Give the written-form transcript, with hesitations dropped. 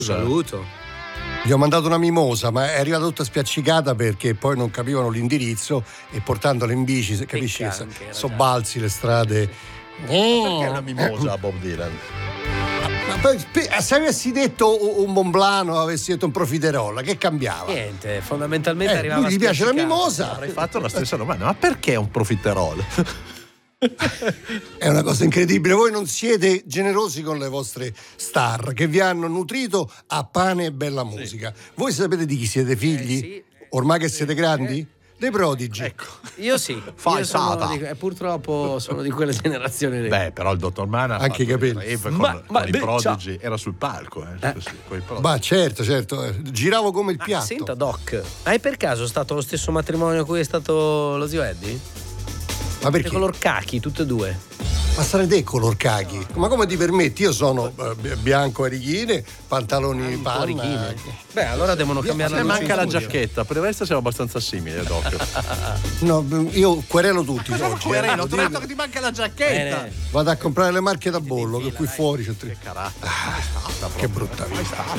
Saluto. Gli ho mandato una mimosa, ma è arrivata tutta spiaccicata perché poi non capivano l'indirizzo e portandola in bici, capisci, sobbalzi le strade. Perché una mimosa a Bob Dylan? Ma poi, se avessi detto un Monblano, avessi detto un profiterol, che cambiava? Niente, fondamentalmente arrivava lui gli piace la mimosa. Avrei fatto la stessa domanda, ma perché un profiterol? È una cosa incredibile, voi non siete generosi con le vostre star che vi hanno nutrito a pane e bella musica. Voi sapete di chi siete figli? Sì. Ormai che siete grandi? Dei prodigi. Ecco. Io sì. Falsata. Purtroppo sono di quelle generazioni lì. Beh, però il dottor Mann ha Anche i fatto capelli. il rave con i Prodigy, era sul palco, con i Prodigy. Ma certo, giravo come il piatto. Senta Doc, hai per caso stato allo stesso matrimonio a cui è stato lo zio Eddie? Ma perché? Color cachi, tutte e due. Ma sarei te color cachi? Ma come ti permetti? Io sono bianco a righine, pantaloni panna. Beh, allora devono cambiare la manca la giacchetta, per il resto siamo abbastanza simili, Doc. No, io querelo tutti oggi. Querelo, ti ho detto che ti manca la giacchetta. Vado a comprare le marche da bollo, che qui fuori c'è Che carattere. che brutta vita.